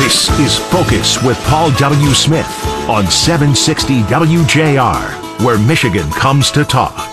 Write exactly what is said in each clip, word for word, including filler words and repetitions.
This is Focus with Paul W. Smith on seven sixty W J R, where Michigan comes to talk.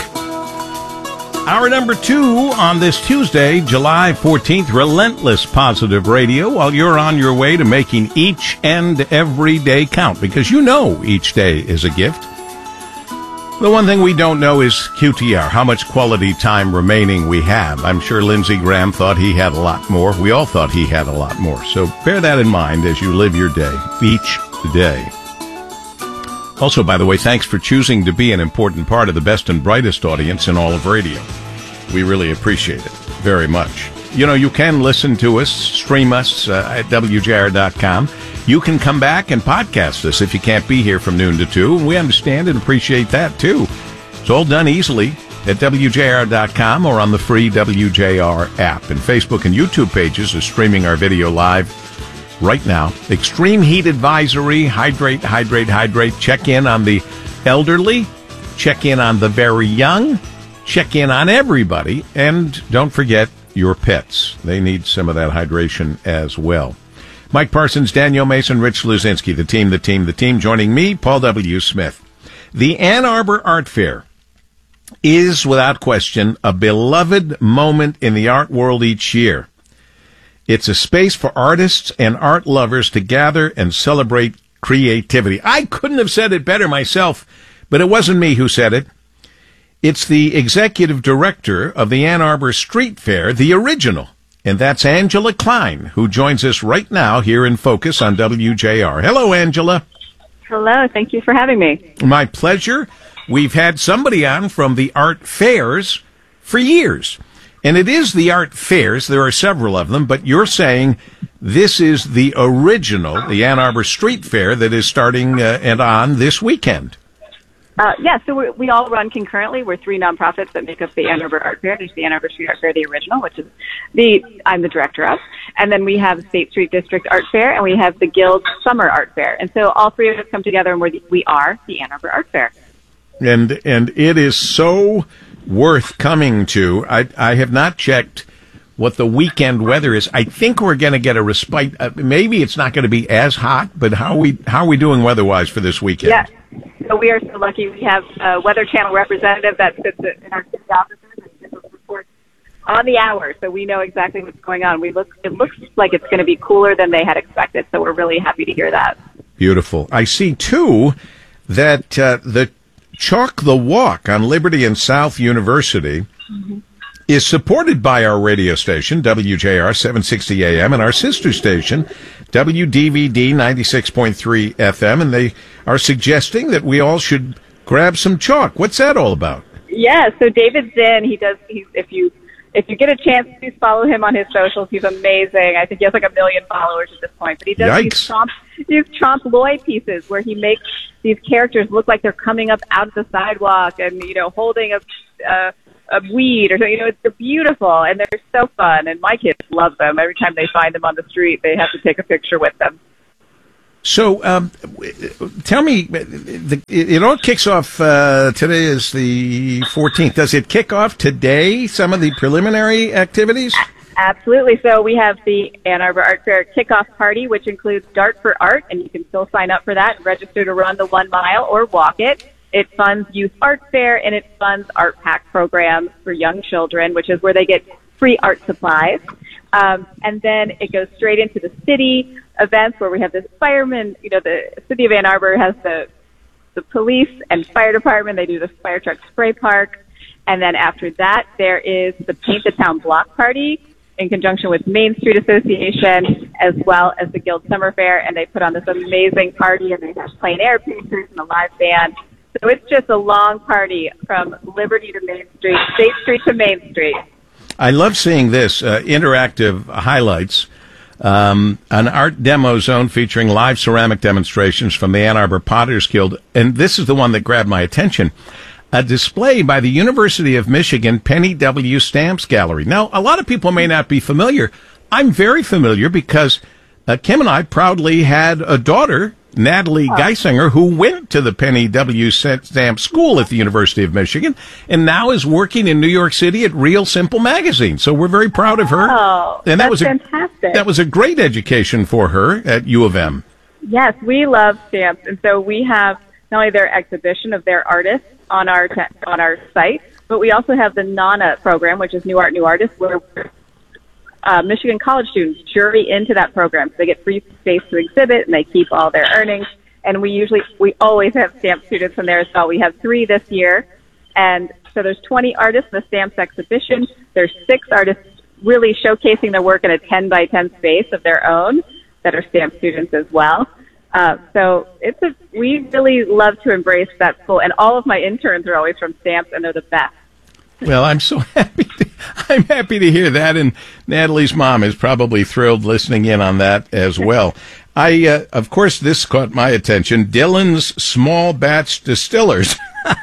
Hour number two on this Tuesday, July fourteenth, Relentless Positive Radio, while you're on your way to making each and every day count, because you know each day is a gift. The one thing we don't know is Q T R, how much quality time remaining we have. I'm sure Lindsey Graham thought he had a lot more. We all thought he had a lot more. So bear that in mind as you live your day, each day. Also, by the way, thanks for choosing to be an important part of the best and brightest audience in all of radio. We really appreciate it very much. You know, you can listen to us, stream us uh, at W J R dot com. You can come back and podcast us if you can't be here from noon to two. We understand and appreciate that, too. It's all done easily at W J R dot com or on the free W J R app. And Facebook and YouTube pages are streaming our video live right now. Extreme heat advisory, hydrate, hydrate, hydrate. Check in on the elderly. Check in on the very young. Check in on everybody. And don't forget your pets. They need some of that hydration as well. Mike Parsons, Danielle Mason, Rich Luzinski, the team, the team, the team. Joining me, Paul W. Smith. The Ann Arbor Art Fair is, without question, a beloved moment in the art world each year. It's a space for artists and art lovers to gather and celebrate creativity. I couldn't have said it better myself, but it wasn't me who said it. It's the executive director of the Ann Arbor Street Fair, the original, and that's Angela Klein, who joins us right now here in Focus on W J R. Hello, Angela. Hello, thank you for having me. My pleasure. We've had somebody on from the art fairs for years. And it is the art fairs. There are several of them, but you're saying this is the original, the Ann Arbor Street Fair that is starting uh, and on this weekend. Uh, yeah, so we, we all run concurrently. We're three nonprofits that make up the Ann Arbor Art Fair. There's the Ann Arbor Street Art Fair, the original, which is the I'm the director of. And then we have State Street District Art Fair, and we have the Guild Summer Art Fair. And so all three of us come together, and we're the, we are the Ann Arbor Art Fair. And and it is so worth coming to. I I have not checked what the weekend weather is. I think we're going to get a respite. Uh, maybe it's not going to be as hot, but how are we how are we doing weather-wise for this weekend? Yeah, so we are so lucky. We have a Weather Channel representative that sits in our city offices and gives us reports on the hour, so we know exactly what's going on. We look it looks like it's going to be cooler than they had expected, so we're really happy to hear that. Beautiful. I see too that uh, the Chalk the Walk on Liberty and South University mm-hmm. is supported by our radio station, W J R seven sixty A M, and our sister station, W D V D ninety-six point three F M, and they are suggesting that we all should grab some chalk. What's that all about? Yeah, so David Zinn, he does, he's, if you if you get a chance, please follow him on his socials. He's amazing. I think he has like a million followers at this point. But he does Yikes. these trompe, these trompe l'oeil pieces where he makes these characters look like they're coming up out of the sidewalk and, you know, holding a, a, a weed or something. You know, it's, they're beautiful and they're so fun. And my kids love them. Every time they find them on the street, they have to take a picture with them. So, um, tell me, the, it all kicks off, uh, today is the fourteenth. Does it kick off today, some of the preliminary activities? Absolutely. So we have the Ann Arbor Art Fair kickoff party, which includes Dart for Art, and you can still sign up for that and register to run the one mile or walk it. It funds Youth Art Fair, and it funds Art Pack programs for young children, which is where they get free art supplies. Um, and then it goes straight into the city events where we have the firemen. You know, the city of Ann Arbor has the the police and fire department. They do the fire truck spray park. And then after that, there is the Paint the Town block party in conjunction with Main Street Association, as well as the Guild Summer Fair. And they put on this amazing party, and they have plein air pieces and a live band. So it's just a long party from Liberty to Main Street, State Street to Main Street. I love seeing this, uh, interactive highlights, um, an art demo zone featuring live ceramic demonstrations from the Ann Arbor Potters Guild. And this is the one that grabbed my attention. A display by the University of Michigan Penny W. Stamps Gallery. Now, a lot of people may not be familiar. I'm very familiar because uh, Kim and I proudly had a daughter Natalie Geisinger, who went to the Penny W. Stamp School at the University of Michigan and now is working in New York City at Real Simple Magazine. So we're very proud of her. Oh, and that that's was a, fantastic. That was a great education for her at U of M. Yes, we love stamps, and so we have not only their exhibition of their artists on our te- on our site, but we also have the NANA program, which is New Art, New Artists, where uh, Michigan college students jury into that program. So they get free space to exhibit, and they keep all their earnings. And we usually, we always have stamp students in there as well. We have three this year, and so there's twenty artists in the stamps exhibition. There's six artists really showcasing their work in a ten by ten space of their own that are stamp students as well. Uh, so it's a, we really love to embrace that school, and all of my interns are always from stamps, and they're the best. Well, I'm so happy. To, I'm happy to hear that, and Natalie's mom is probably thrilled listening in on that as well. I, uh, of course, this caught my attention. Dylan's Small Batch Distillers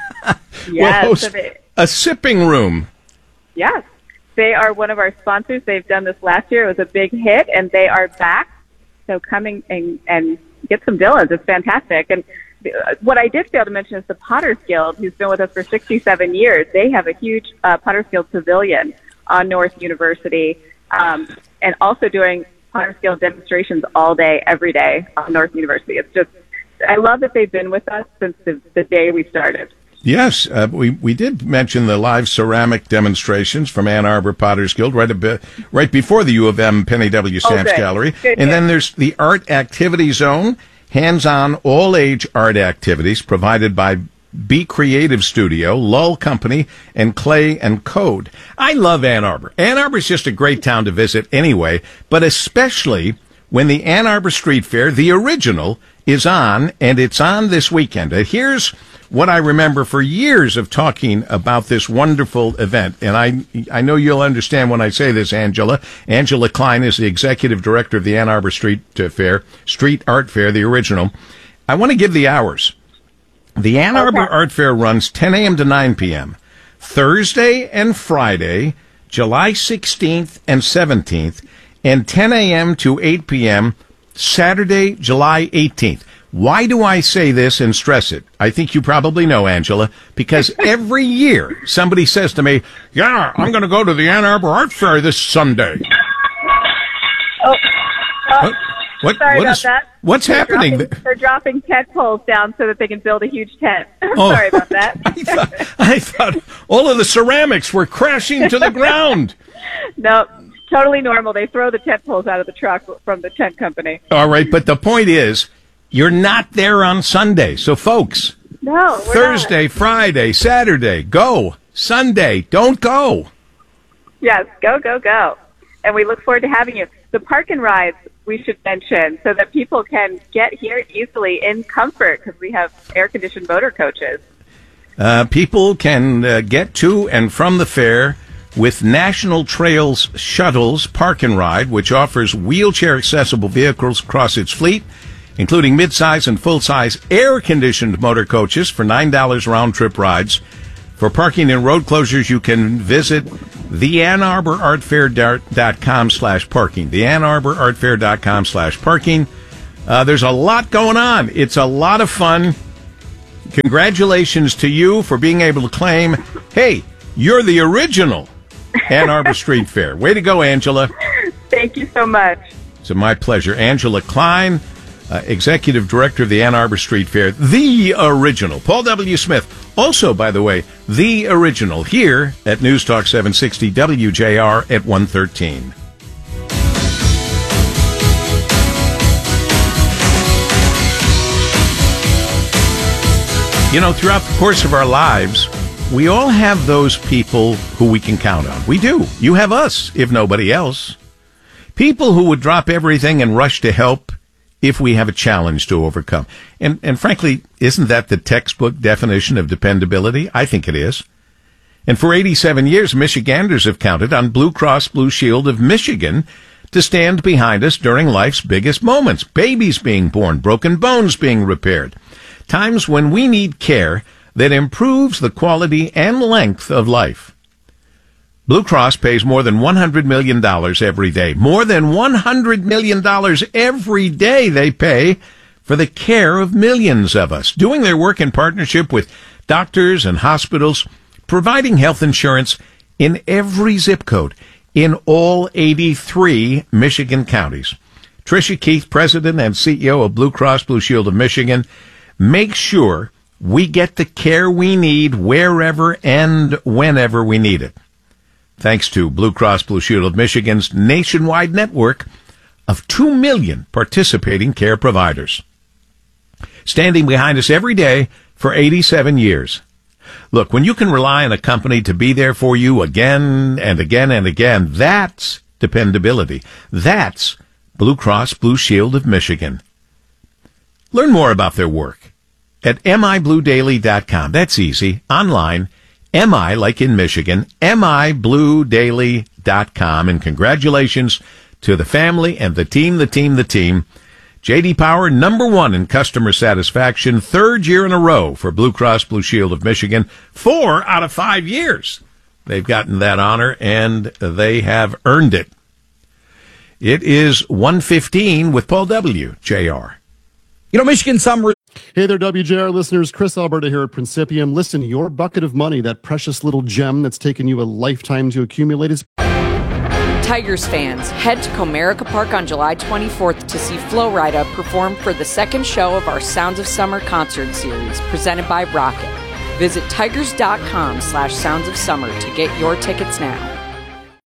will Yes, host so they- a sipping room. Yes, they are one of our sponsors. They've done this last year. It was a big hit, and they are back. So coming and, and get some Dillons. It's fantastic. And uh, what I did fail to mention is the Potters Guild, who's been with us for sixty-seven years. They have a huge uh, Potters Guild pavilion on North University, um, and also doing Potters Guild demonstrations all day, every day on North University. It's just, I love that they've been with us since the, the day we started. Yes, uh, we we did mention the live ceramic demonstrations from Ann Arbor Potters Guild right a bit, right before the U of M Penny W. Stamps good. Gallery, Good, and good. then there's the Art Activity Zone, hands-on, all-age art activities provided by Be Creative Studio, Lull Company, and Clay and Code. I love Ann Arbor. Ann Arbor is just a great town to visit anyway, but especially when the Ann Arbor Street Fair, the original, is on, and it's on this weekend. And here's what I remember for years of talking about this wonderful event, and I I know you'll understand when I say this, Angela. Angela Klein is the executive director of the Ann Arbor Street Fair, Street Art Fair, the original. I want to give the hours. The Ann Arbor Okay. Art Fair runs ten a.m. to nine p.m. Thursday and Friday, July sixteenth and seventeenth, and ten a.m. to eight p.m. Saturday, July eighteenth. Why do I say this and stress it? I think you probably know, Angela, because every year somebody says to me, yeah, I'm going to go to the Ann Arbor Art Fair this Sunday. Oh, uh, What? What, sorry what about is- that. What's They're happening? Dropping, they're dropping tent poles down so that they can build a huge tent. Oh. Sorry about that. I thought, I thought all of the ceramics were crashing to the ground. No, totally normal. They throw the tent poles out of the truck from the tent company. All right, but the point is, you're not there on Sunday. So, folks, No, we're Thursday, Friday, Saturday, go. Sunday, don't go. not. Yes, go, go, go. And we look forward to having you. The park and rides we should mention so that people can get here easily in comfort because we have air-conditioned motor coaches. Uh, people can uh, get to and from the fair with National Trails Shuttles Park and Ride, which offers wheelchair-accessible vehicles across its fleet, including midsize and full-size air-conditioned motor coaches for nine dollars round-trip rides. For parking and road closures, you can visit the Ann Arbor Art Fair dot com slash parking. The Ann Arbor Art Fair dot com slash parking. Uh, there's a lot going on. It's a lot of fun. Congratulations to you for being able to claim, hey, you're the original Ann Arbor Street Fair. Way to go, Angela. Thank you so much. It's my pleasure. Angela Klein, uh, Executive Director of the Ann Arbor Street Fair, the original. Paul W. Smith, also, by the way, the original, here at News Talk seven sixty W J R at one thirteen. You know, throughout the course of our lives, we all have those people who we can count on. We do. You have us, if nobody else. People who would drop everything and rush to help if we have a challenge to overcome. And, and frankly, isn't that the textbook definition of dependability? I think it is. And for eighty-seven years, Michiganders have counted on Blue Cross Blue Shield of Michigan to stand behind us during life's biggest moments. Babies being born, broken bones being repaired. Times when we need care that improves the quality and length of life. Blue Cross pays more than one hundred million dollars every day. More than one hundred million dollars every day they pay for the care of millions of us, doing their work in partnership with doctors and hospitals, providing health insurance in every zip code in all eighty-three Michigan counties. Tricia Keith, President and C E O of Blue Cross Blue Shield of Michigan, makes sure we get the care we need wherever and whenever we need it. Thanks to Blue Cross Blue Shield of Michigan's nationwide network of two million participating care providers, standing behind us every day for eighty-seven years. Look, when you can rely on a company to be there for you again and again and again, that's dependability. That's Blue Cross Blue Shield of Michigan. Learn more about their work at m i blue daily dot com. That's easy. Online, M I like in Michigan, m i blue daily dot com. And congratulations to the family and the team, the team, the team. J D Power, number one in customer satisfaction, third year in a row for Blue Cross Blue Shield of Michigan. Four out of five years they've gotten that honor, and they have earned it. It is one fifteen with Paul W. J R. You know, Michigan Summer. Hey there, W J R listeners. Chris Alberta here at Principium. Listen, your bucket of money, that precious little gem that's taken you a lifetime to accumulate, is... Tigers fans, head to Comerica Park on July twenty-fourth to see Flo Rida perform for the second show of our Sounds of Summer concert series presented by Rocket. Visit tigers dot com slash sounds of summer to get your tickets now.